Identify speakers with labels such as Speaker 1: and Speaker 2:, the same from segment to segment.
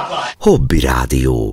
Speaker 1: Hobby Rádió.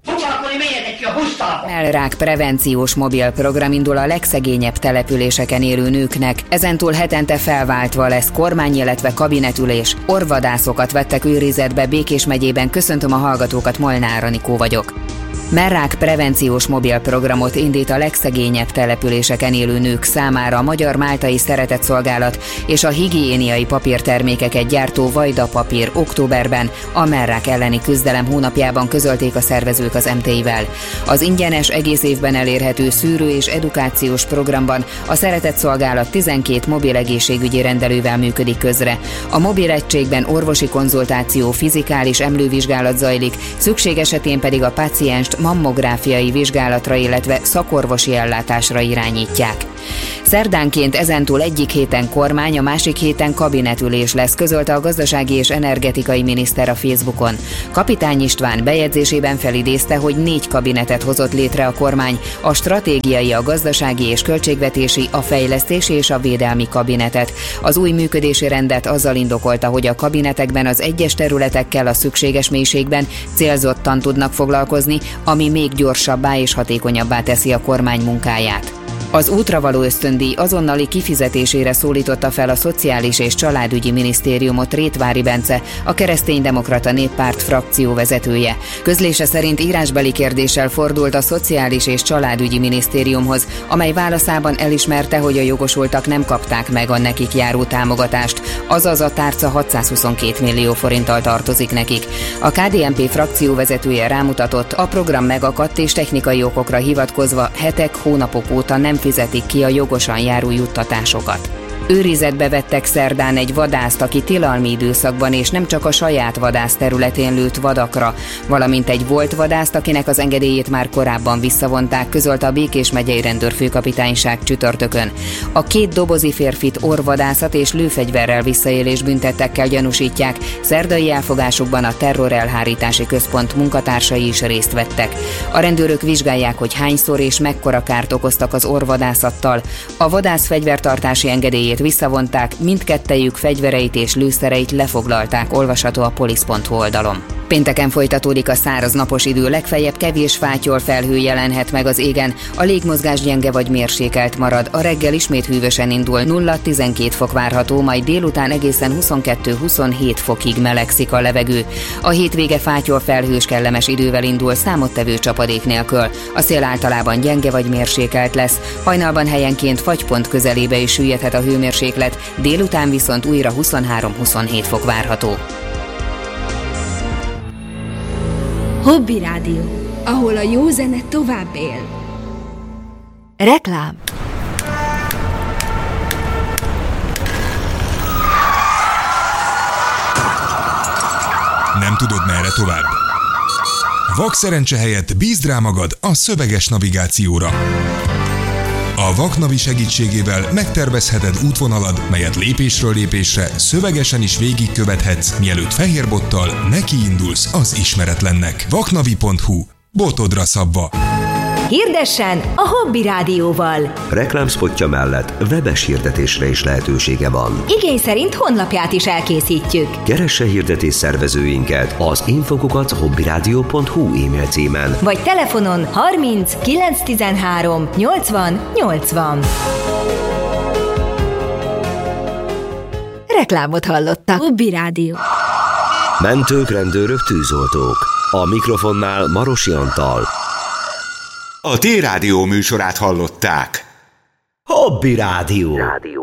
Speaker 2: Mellrák prevenciós mobil program indul a legszegényebb településeken élő nőknek. Ezentúl hetente felváltva lesz kormány, illetve kabinetülés. Orvadászokat vettek őrizetbe Békés megyében. Köszöntöm a hallgatókat, Molnár Anikó vagyok. Mellrák prevenciós mobil programot indít a legszegényebb településeken élő nők számára a Magyar-Máltai Szeretetszolgálat és a higiéniai papírtermékeket gyártó Vajda Papír októberben a mellrák elleni küzdelem hónapjában közölték a szervezők az MT-vel. Az ingyenes, egész évben elérhető szűrő és edukációs programban a Szeretetszolgálat 12 mobil egészségügyi rendelővel működik közre. A mobil egységben orvosi konzultáció, fizikális emlővizsgálat zajlik, szükség esetén pedig a pácienst mammográfiai vizsgálatra, illetve szakorvosi ellátásra irányítják. Szerdánként ezentúl egyik héten kormány, a másik héten kabinetülés lesz, közölte a gazdasági és energetikai miniszter a Facebookon. Kapitány István bejegyzésében felidézte, hogy 4 kabinetet hozott létre a kormány, a stratégiai, a gazdasági és költségvetési, a fejlesztési és a védelmi kabinetet. Az új működési rendet azzal indokolta, hogy a kabinetekben az egyes területekkel a szükséges mélységben célzottan tudnak foglalkozni, ami még gyorsabbá és hatékonyabbá teszi a kormány munkáját. Az útra való ösztöndíj azonnali kifizetésére szólította fel a Szociális és Családügyi Minisztériumot Rétvári Bence, a Kereszténydemokrata Néppárt frakció vezetője. Közlése szerint írásbeli kérdéssel fordult a Szociális és Családügyi Minisztériumhoz, amely válaszában elismerte, hogy a jogosultak nem kapták meg a nekik járó támogatást, azaz a tárca 622 millió forinttal tartozik nekik. A KDNP frakció vezetője rámutatott, a program megakadt és technikai okokra hivatkozva hetek, hónapok óta nem fizetik ki a jogosan járó juttatásokat. Őrizetbe vettek szerdán egy vadászt, aki tilalmi időszakban és nem csak a saját vadász területén lőtt vadakra, valamint egy volt vadászt, akinek az engedélyét már korábban visszavonták, közölte a Békés megyei rendőrfőkapitányság csütörtökön. A 2 dobozi férfit orvadászat és lőfegyverrel visszaélés büntettekkel gyanúsítják, szerdai elfogásukban a terrorelhárítási központ munkatársai is részt vettek. A rendőrök vizsgálják, hogy hányszor és mekkora kárt okoztak az orvadászattal. A vadász fegyvertartási engedélyét visszavonták, mindkettejük fegyvereit és lőszereit lefoglalták, olvasható a polisz.hu oldalon. Pénteken folytatódik a száraz napos idő, legfeljebb kevés fátyol felhő jelenhet meg az égen, a légmozgás gyenge vagy mérsékelt marad, a reggel ismét hűvösen indul, 0-12 fok várható, majd délután egészen 22-27 fokig melegszik a levegő. A hétvége fátyol felhős kellemes idővel indul, számottevő csapadék nélkül. A szél általában gyenge vagy mérsékelt lesz, hajnalban helyenként fagypont közelébe is süllyedhet a hőmérséklet, délután viszont újra 23-27 fok várható.
Speaker 3: Hobby Rádió, ahol a jó zene tovább él. Reklám.
Speaker 4: Nem tudod, merre tovább? Vakszerencse helyett bízd rá magad a szöveges navigációra. A Vaknavi segítségével megtervezheted útvonalad, melyet lépésről lépésre szövegesen is végigkövethetsz, mielőtt fehérbottal nekiindulsz az ismeretlennek. Vaknavi.hu. Botodra szabva.
Speaker 3: Hirdessen a Hobby Rádióval.
Speaker 1: Reklámspotja mellett webes hirdetésre is lehetősége van.
Speaker 3: Igény szerint honlapját is elkészítjük.
Speaker 1: Keresse hirdetés szervezőinket az info@hobbyradio.hu e-mail címen.
Speaker 3: Vagy telefonon 30 913 80 80. Reklámot hallottak. Hobby Rádió.
Speaker 1: Mentők, rendőrök, tűzoltók. A mikrofonnál Marosi Antal.
Speaker 5: A T-Rádió műsorát hallották.
Speaker 1: Hobby Rádió.